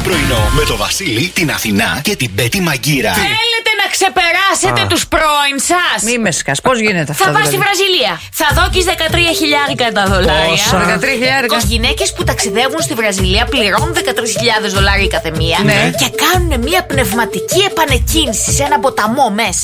πρωινό με το Βασίλη, την Αθηνά και την Πέτη Μαγκύρα. Θέλετε να ξεπεράσετε τους πρώην σας? Μη με σκάς, πώς γίνεται αυτό? Θα πας δηλαδή στη Βραζιλία. Θα δώκεις 13.000 τα δολάρια. Πόσα? 13.000. Γυναίκες που ταξιδεύουν στη Βραζιλία πληρώνουν 13.000 δολάρια κάθε μία, Ναι. και κάνουν μια πνευματική επανεκκίνηση σε ένα ποταμό μέσα.